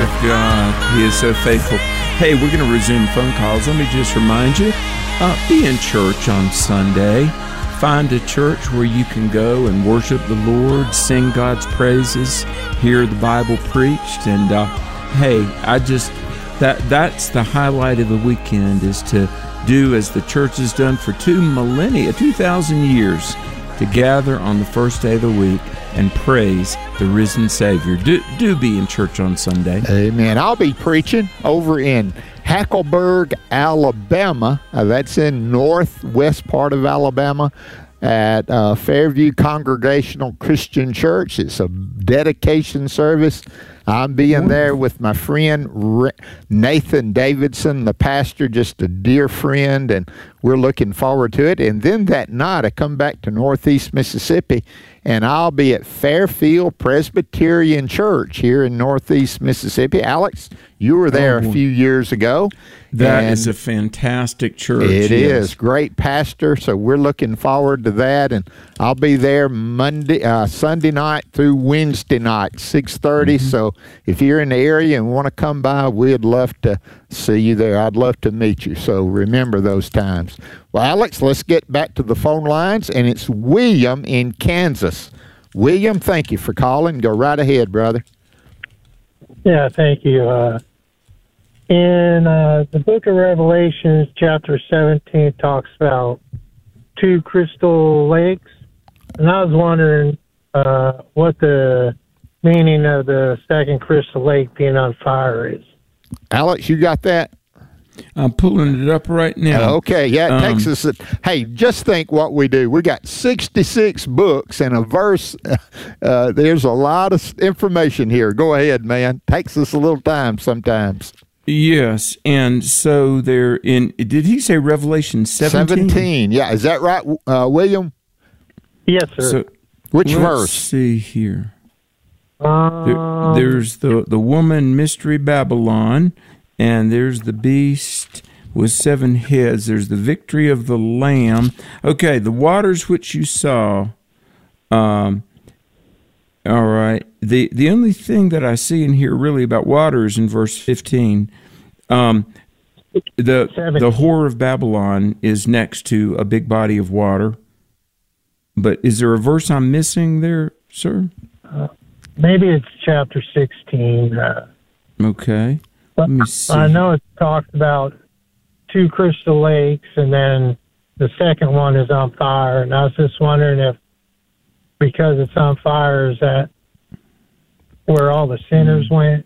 of God. He is so faithful. Hey, we're going to resume phone calls. Let me just remind you, be in church on Sunday. Find a church where you can go and worship the Lord, sing God's praises, hear the Bible preached. And hey, that's the highlight of the weekend, is to do as the church has done for 2,000 years, to gather on the first day of the week and praise the risen Savior. Do be in church on Sunday. Amen. I'll be preaching over in Hackleburg, Alabama. That's in northwest part of Alabama at Fairview Congregational Christian Church. It's a dedication service. I'm being there with my friend Nathan Davidson, the pastor, just a dear friend, and we're looking forward to it. And then that night I come back to Northeast Mississippi, and I'll be at Fairfield Presbyterian Church here in Northeast Mississippi. Alex, you were there a few years ago. That is a fantastic church. It is. Great pastor, so we're looking forward to that. And I'll be there Sunday night through Wednesday night, 6:30. So if you're in the area and want to come by, we'd love to see you there. I'd love to meet you. So remember those times. Well, Alex, let's get back to the phone lines, and it's William in Kansas. William, thank you for calling. Go right ahead, brother. Yeah, thank you. In the book of Revelations, chapter 17 talks about 2 crystal lakes. And I was wondering what the meaning of the second crystal lake being on fire is. Alex, you got that? I'm pulling it up right now. Okay, yeah, it takes us. Hey, just think what we do. We got 66 books and a verse. There's a lot of information here. Go ahead, man. Takes us a little time sometimes. Yes, and so they're in. Did he say Revelation 17? 17, yeah. Is that right, William? Yes, sir. So, which verse? Let's see here. There's the woman, Mystery Babylon, and there's the beast with 7 heads. There's the victory of the Lamb. Okay, the waters which you saw. All right. The only thing that I see in here really about water is in verse 15. The whore of Babylon is next to a big body of water. But is there a verse I'm missing there, sir? Maybe it's chapter 16. Okay. Let me see. I know it talks about 2 crystal lakes, and then the second one is on fire. And I was just wondering if, because it's on fire, is that where all the sinners went?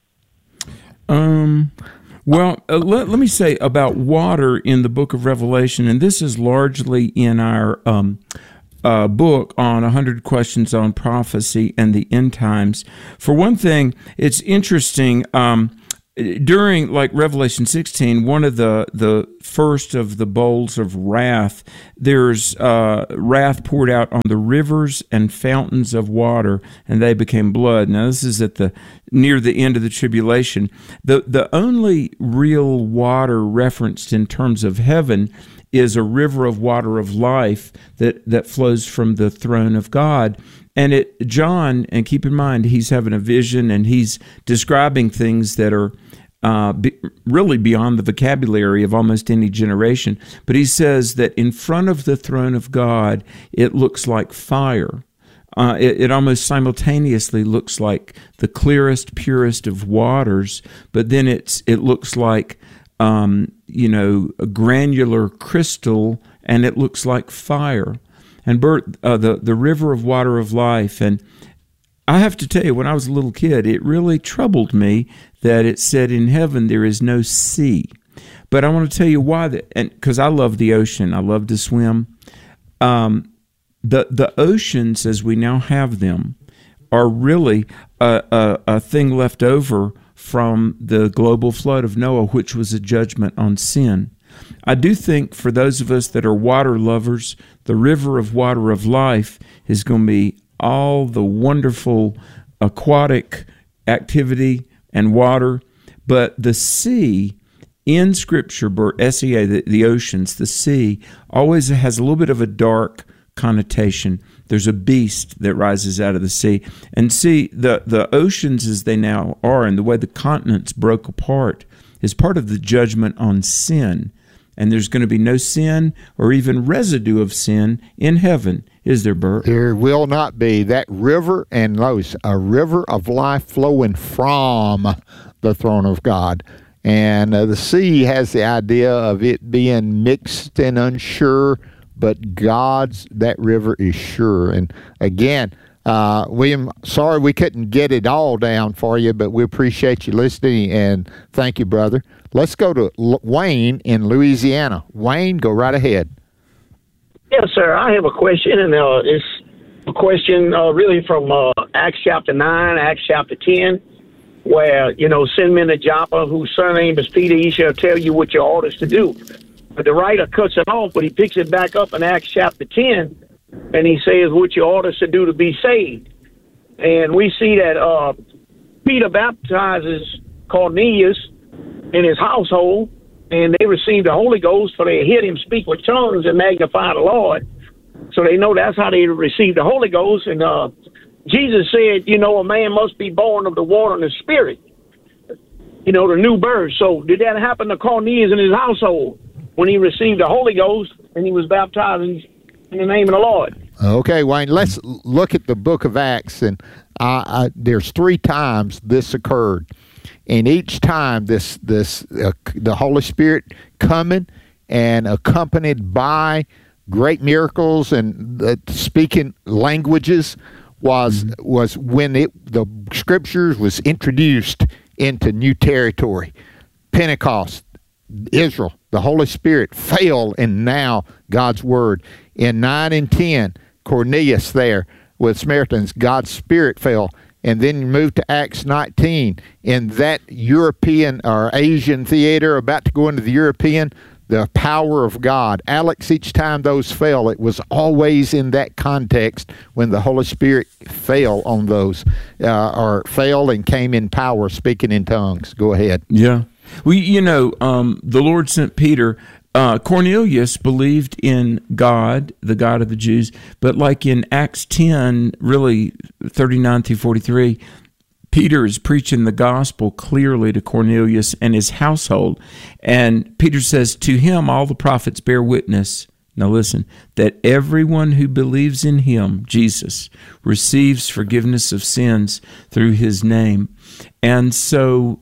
Well, let me say about water in the book of Revelation, and this is largely in our book on 100 Questions on Prophecy and the End Times. For one thing, it's interesting. During, like, Revelation 16, one of the first of the bowls of wrath, there's wrath poured out on the rivers and fountains of water, and they became blood. Now, this is near the end of the tribulation. The only real water referenced in terms of heaven is a river of water of life that flows from the throne of God. And John, and keep in mind, he's having a vision and he's describing things that are really beyond the vocabulary of almost any generation. But he says that in front of the throne of God, it looks like fire. It almost simultaneously looks like the clearest, purest of waters, but then it looks like a granular crystal, and it looks like fire. And Bert, the river of water of life. And I have to tell you, when I was a little kid, it really troubled me that it said in heaven there is no sea. But I want to tell you why, because I love the ocean. I love to swim. The oceans, as we now have them, are really a thing left over from the global flood of Noah, which was a judgment on sin. I do think for those of us that are water lovers, the river of water of life is going to be all the wonderful aquatic activity and water. But the sea in Scripture, SEA, the oceans, the sea, always has a little bit of a dark connotation. there's a beast that rises out of the sea. And see, the oceans as they now are and the way the continents broke apart is part of the judgment on sin. And there's going to be no sin or even residue of sin in heaven, is there, Bert? There will not be. That river, and notice, a river of life flowing from the throne of God. And the sea has the idea of it being mixed and unsure, but that river is sure. And again, William, sorry we couldn't get it all down for you, but we appreciate you listening, and thank you, brother. Let's go to Wayne in Louisiana. Wayne, go right ahead. Yes, sir. I have a question, and it's a question really from Acts chapter 9, Acts chapter 10, where, send men to Joppa, whose surname is Peter, he shall tell you what your orders to do. But the writer cuts it off, but he picks it back up in Acts chapter 10, and he says what your orders to do to be saved. And we see that Peter baptizes Cornelius in his household, and they received the Holy Ghost, for they heard him speak with tongues and magnify the Lord. So they know that's how they received the Holy Ghost. And Jesus said, a man must be born of the water and the Spirit, the new birth. So did that happen to Cornelius in his household when he received the Holy Ghost and he was baptized in the name of the Lord? Okay, Wayne, let's look at the book of Acts. And there's 3 times this occurred. And each time the Holy Spirit coming and accompanied by great miracles and speaking languages was when the Scriptures was introduced into new territory. Pentecost, Israel, the Holy Spirit fell, and now God's Word. In 9 and 10, Cornelius there with Samaritans, God's Spirit fell. And then you move to Acts 19. In that European or Asian theater, about to go into the European, the power of God. Alex, each time those fell, it was always in that context when the Holy Spirit fell on those, or fell and came in power, speaking in tongues. Go ahead. Yeah. Well, the Lord sent Peter. Cornelius believed in God, the God of the Jews, but like in Acts 10, really 39 through 43, Peter is preaching the gospel clearly to Cornelius and his household. And Peter says, to him all the prophets bear witness, now listen, that everyone who believes in him, Jesus, receives forgiveness of sins through his name. And so,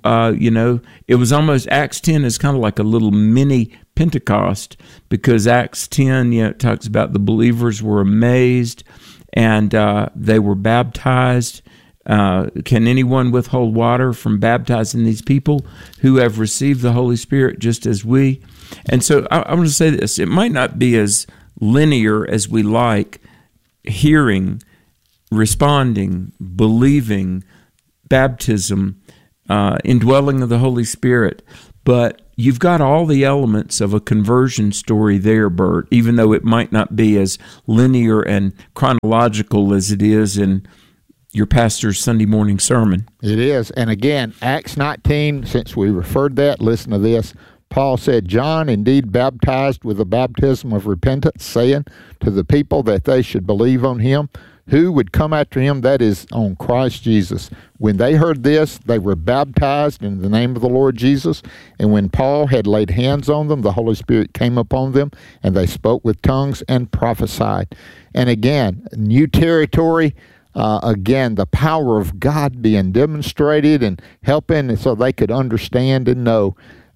it was almost, Acts 10 is kind of like a little mini Pentecost, because Acts 10, it talks about the believers were amazed and they were baptized. Can anyone withhold water from baptizing these people who have received the Holy Spirit just as we? And so I want to say this. It might not be as linear as we like: hearing, responding, believing, baptism, indwelling of the Holy Spirit. But you've got all the elements of a conversion story there, Bert, even though it might not be as linear and chronological as it is in your pastor's Sunday morning sermon. It is. And again, Acts 19, since we referred that, listen to this. Paul said, John indeed baptized with the baptism of repentance, saying to the people that they should believe on him who would come after him, that is, on Christ Jesus. When they heard this, they were baptized in the name of the Lord Jesus. And when Paul had laid hands on them, the Holy Spirit came upon them, and they spoke with tongues and prophesied. And again, new territory. Again, the power of God being demonstrated and helping so they could understand and know.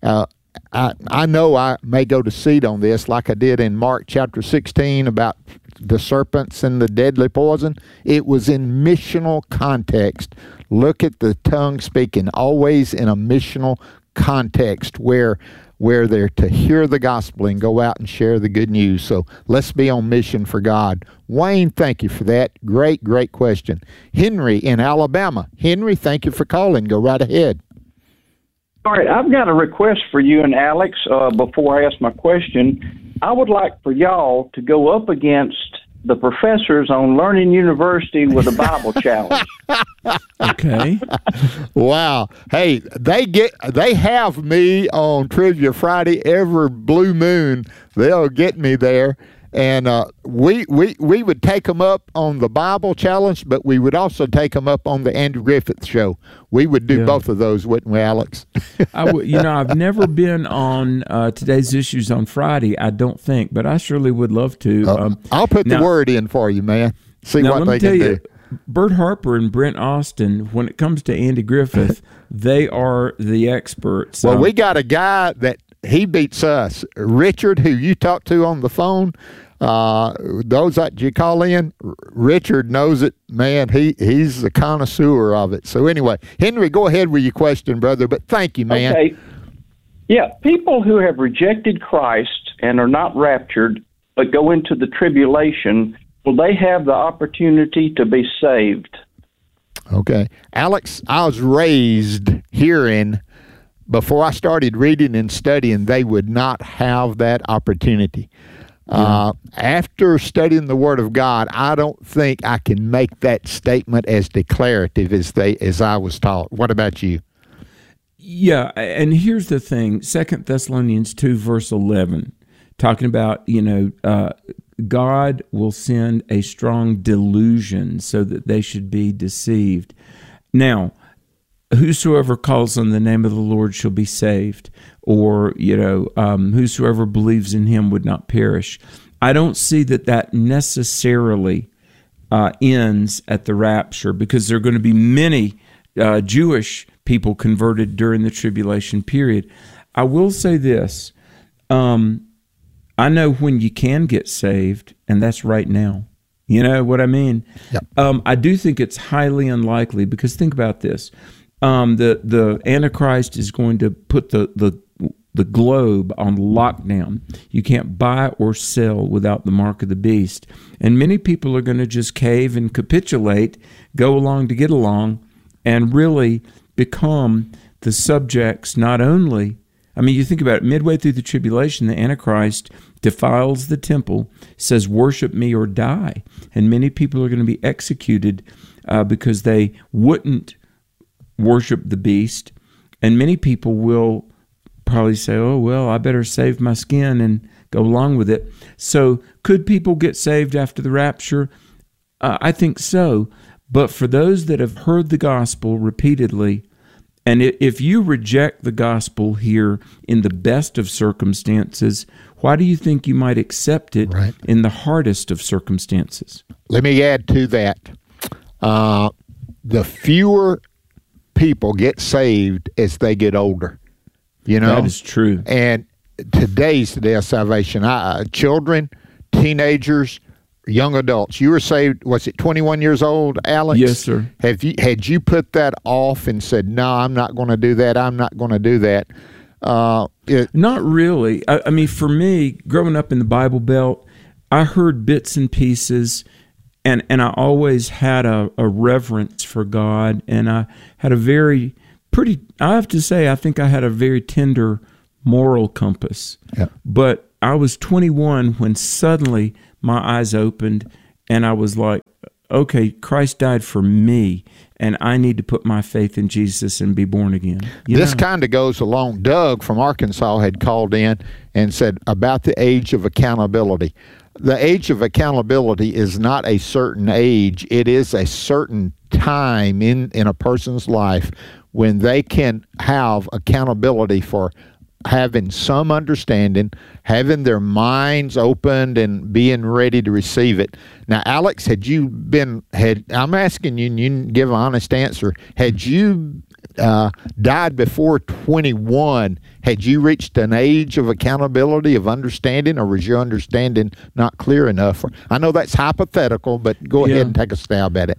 I know I may go to seed on this like I did in Mark chapter 16 about the serpents and the deadly poison. It was in missional context. Look at the tongue speaking, always in a missional context where they're to hear the gospel and go out and share the good news. So let's be on mission for God. Wayne, thank you for that. Great question. Henry in Alabama. Henry, thank you for calling. Go right ahead. All right, I've got a request for you and Alex before I ask my question. I would like for y'all to go up against the professors on Learning University with a Bible challenge. Okay. Wow. Hey, they have me on Trivia Friday every blue moon. They'll get me there. And we would take them up on the Bible Challenge, but we would also take them up on the Andrew Griffith Show. We would do both of those, wouldn't we, Alex? I've never been on Today's Issues on Friday, I don't think, but I surely would love to. I'll put the word in for you, man. See what they can do. Bert Harper and Brent Austin, when it comes to Andy Griffith, they are the experts. Well, we got a guy that he beats us. Richard, who you talked to on the phone, those that you call in, Richard knows it, man. He's the connoisseur of it. So anyway, Henry, go ahead with your question, brother, but thank you, man. Okay. Yeah, people who have rejected Christ and are not raptured but go into the tribulation, will they have the opportunity to be saved? Okay. Alex, I was raised hearing, before I started reading and studying, they would not have that opportunity. After studying the Word of God, I don't think I can make that statement as declarative as I was taught. What about you? Yeah, and here's the thing, 2 Thessalonians 2, verse 11, talking about, God will send a strong delusion so that they should be deceived. Now, whosoever calls on the name of the Lord shall be saved, or, whosoever believes in him would not perish. I don't see that necessarily ends at the rapture, because there are going to be many Jewish people converted during the tribulation period. I will say this. I know when you can get saved, and that's right now. You know what I mean? Yep. I do think it's highly unlikely, because think about this. The Antichrist is going to put the globe on lockdown. You can't buy or sell without the mark of the beast. And many people are going to just cave and capitulate, go along to get along, and really become the subjects not only... you think about it, midway through the tribulation, the Antichrist defiles the temple, says, worship me or die. And many people are going to be executed because they wouldn't worship the beast. And many people will probably say, oh, well, I better save my skin and go along with it. So could people get saved after the rapture? I think so. But for those that have heard the gospel repeatedly, and if you reject the gospel here in the best of circumstances, why do you think you might accept it in the hardest of circumstances? Let me add to that. The fewer people get saved as they get older. That is true. And today's the day of salvation. Children, teenagers, young adults. You were saved, was it 21 years old, Alex? Yes, sir. Had you put that off and said, no, I'm not going to do that, I'm not going to do that? Not really. For me, growing up in the Bible Belt, I heard bits and pieces, and I always had a reverence for God, and I had I have to say, I think I had a very tender moral compass. Yeah. But I was 21 when suddenly my eyes opened, and I was like, okay, Christ died for me, and I need to put my faith in Jesus and be born again. This kind of goes along. Doug from Arkansas had called in and said about the age of accountability. The age of accountability is not a certain age. It is a certain time in a person's life when they can have accountability for having some understanding, having their minds opened and being ready to receive it. Now, Alex, I'm asking you, and you can give an honest answer, had you died before 21, had you reached an age of accountability, of understanding, or was your understanding not clear enough? I know that's hypothetical, but go ahead and take a stab at it.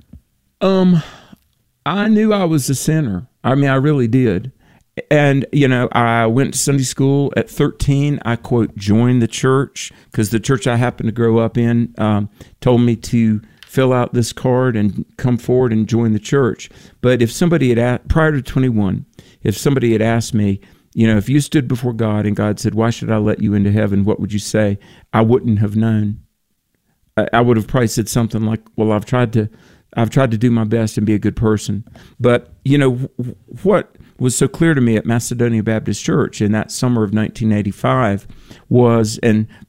I knew I was a sinner. I really did. And, I went to Sunday school at 13. I, quote, joined the church because the church I happened to grow up in told me to fill out this card and come forward and join the church. But if somebody had, prior to 21, if somebody had asked me, if you stood before God and God said, why should I let you into heaven, what would you say? I wouldn't have known. I would have probably said something like, well, I've tried to do my best and be a good person. But, what was so clear to me at Macedonia Baptist Church in that summer of 1985 was, and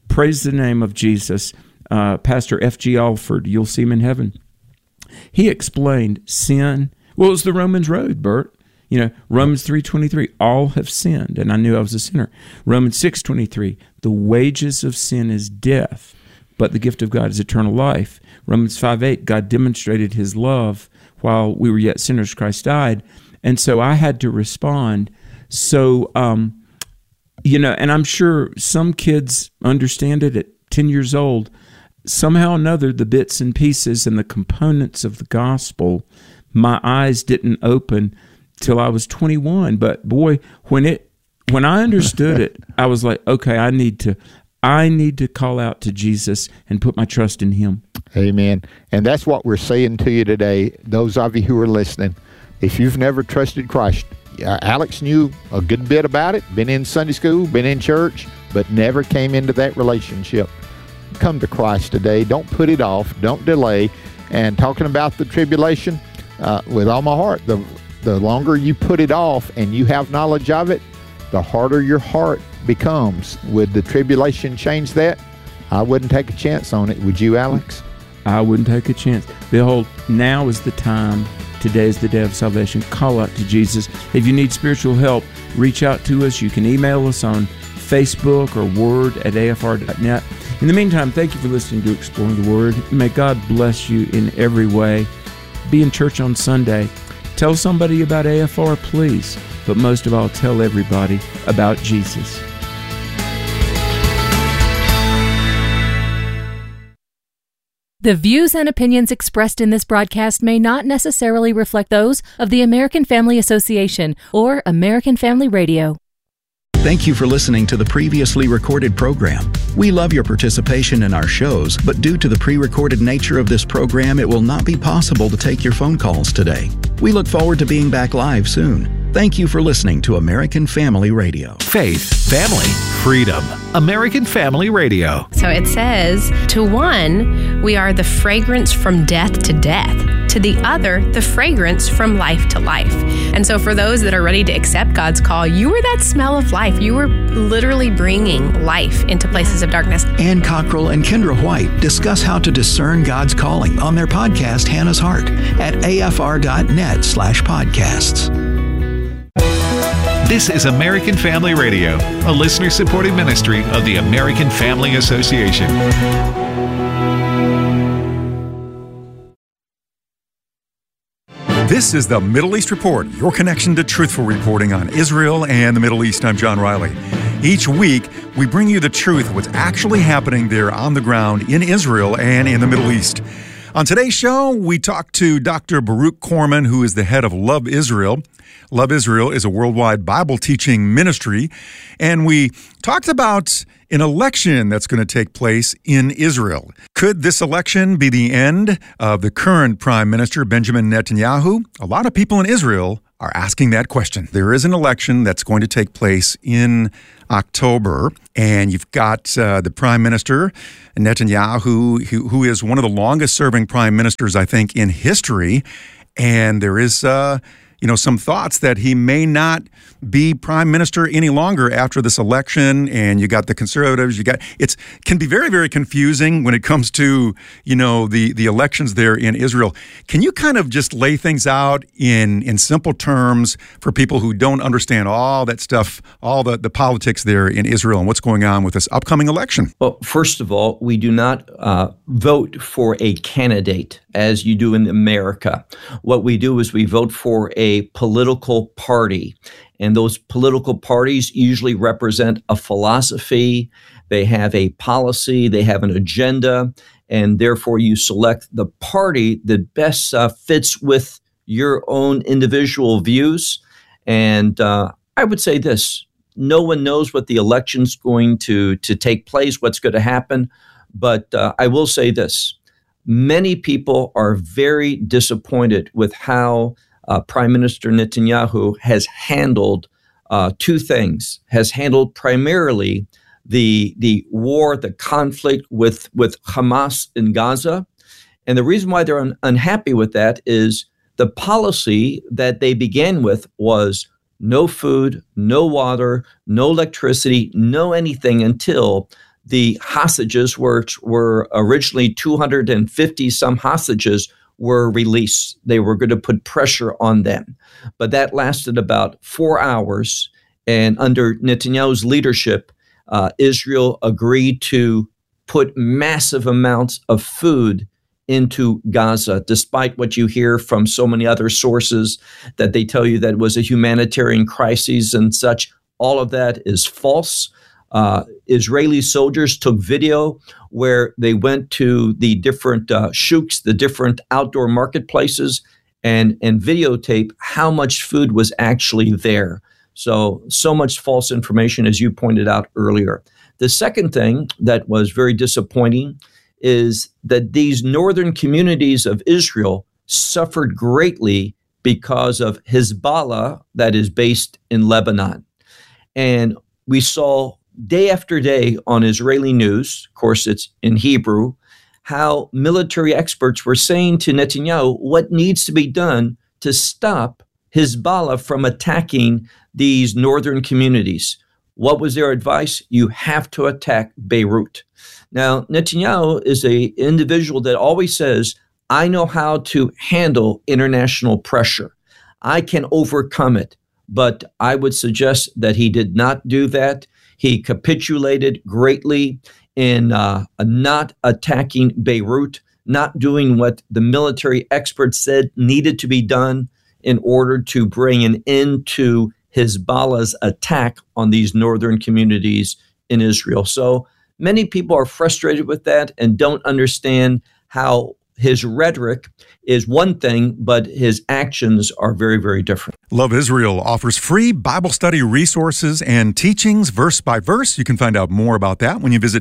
praise the name of Jesus. Pastor F.G. Alford, you'll see him in heaven. He explained sin. Well, it was the Romans road, Bert. Romans 3:23, all have sinned, and I knew I was a sinner. Romans 6:23, the wages of sin is death, but the gift of God is eternal life. Romans 5:8, God demonstrated his love while we were yet sinners, Christ died. And so I had to respond. So, and I'm sure some kids understand it at 10 years old. Somehow or another, the bits and pieces and the components of the gospel, my eyes didn't open till I was 21. But boy, when I understood it, I was like, okay, I need to call out to Jesus and put my trust in him. Amen. And that's what we're saying to you today, those of you who are listening. If you've never trusted Christ, Alex knew a good bit about it, been in Sunday school, been in church, but never came into that relationship. Come to Christ today. Don't put it off. Don't delay. And talking about the tribulation, with all my heart, the longer you put it off and you have knowledge of it, the harder your heart becomes. Would the tribulation change that? I wouldn't take a chance on it. Would you, Alex? I wouldn't take a chance. Behold, now is the time. Today is the day of salvation. Call out to Jesus. If you need spiritual help, reach out to us. You can email us on Facebook or word@afr.net. In the meantime, thank you for listening to Exploring the Word. May God bless you in every way. Be in church on Sunday. Tell somebody about AFR, please. But most of all, tell everybody about Jesus. The views and opinions expressed in this broadcast may not necessarily reflect those of the American Family Association or American Family Radio. Thank you for listening to the previously recorded program. We love your participation in our shows, but due to the pre-recorded nature of this program, it will not be possible to take your phone calls today. We look forward to being back live soon. Thank you for listening to American Family Radio. Faith, family, freedom. American Family Radio. So it says, to one, we are the fragrance from death to death. To the other, the fragrance from life to life. And so for those that are ready to accept God's call, you were that smell of life. You were literally bringing life into places of darkness. Ann Cockrell and Kendra White discuss how to discern God's calling on their podcast, Hannah's Heart, at afr.net/podcasts. This is American Family Radio, a listener-supported ministry of the American Family Association. This is the Middle East Report, your connection to truthful reporting on Israel and the Middle East. I'm John Riley. Each week, we bring you the truth of what's actually happening there on the ground in Israel and in the Middle East. On today's show, we talk to Dr. Baruch Korman, who is the head of Love Israel. Love Israel is a worldwide Bible teaching ministry, and we talked about an election that's going to take place in Israel. Could this election be the end of the current Prime Minister, Benjamin Netanyahu? A lot of people in Israel are asking that question. There is an election that's going to take place in October, and you've got the Prime Minister, Netanyahu, who is one of the longest-serving prime ministers, I think, in history, and there is some thoughts that he may not be prime minister any longer after this election. And you got the conservatives, it can be very, very confusing when it comes to, the elections there in Israel. Can you kind of just lay things out in simple terms for people who don't understand all that stuff, all the politics there in Israel and what's going on with this upcoming election? Well, first of all, we do not vote for a candidate as you do in America. What we do is we vote for a political party. And those political parties usually represent a philosophy, they have a policy, they have an agenda, and therefore you select the party that best fits with your own individual views. And I would say this, no one knows what the election's going to take place, what's going to happen, but I will say this, many people are very disappointed with how Prime Minister Netanyahu has handled two things, has handled primarily the war, the conflict with Hamas in Gaza. And the reason why they're unhappy with that is the policy that they began with was no food, no water, no electricity, no anything until the hostages were originally 250 some hostages were released. They were going to put pressure on them. But that lasted about 4 hours. And under Netanyahu's leadership, Israel agreed to put massive amounts of food into Gaza, despite what you hear from so many other sources that they tell you that it was a humanitarian crisis and such. All of that is false. Israeli soldiers took video where they went to the different shooks, the different outdoor marketplaces, and videotape how much food was actually there. So much false information, as you pointed out earlier. The second thing that was very disappointing is that these northern communities of Israel suffered greatly because of Hezbollah that is based in Lebanon. And we saw day after day on Israeli news, of course it's in Hebrew, how military experts were saying to Netanyahu what needs to be done to stop Hezbollah from attacking these northern communities. What was their advice? You have to attack Beirut. Now, Netanyahu is an individual that always says, I know how to handle international pressure. I can overcome it. But I would suggest that he did not do that. He capitulated greatly in not attacking Beirut, not doing what the military experts said needed to be done in order to bring an end to Hezbollah's attack on these northern communities in Israel. So many people are frustrated with that and don't understand how his rhetoric is one thing, but his actions are very, very different. Love Israel offers free Bible study resources and teachings verse by verse. You can find out more about that when you visit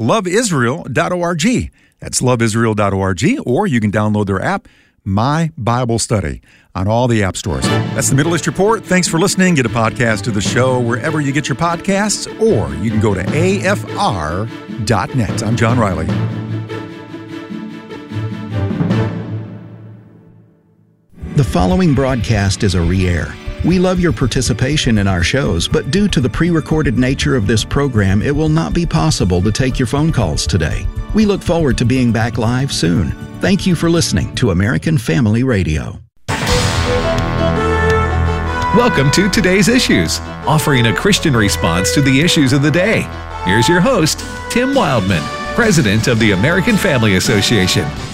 loveisrael.org. That's loveisrael.org, or you can download their app, My Bible Study, on all the app stores. That's the Middle East Report. Thanks for listening. Get a podcast of the show wherever you get your podcasts, or you can go to afr.net. I'm John Riley. The following broadcast is a re-air. We love your participation in our shows, but due to the pre-recorded nature of this program, it will not be possible to take your phone calls today. We look forward to being back live soon. Thank you for listening to American Family Radio. Welcome to Today's Issues, offering a Christian response to the issues of the day. Here's your host, Tim Wildman, President of the American Family Association.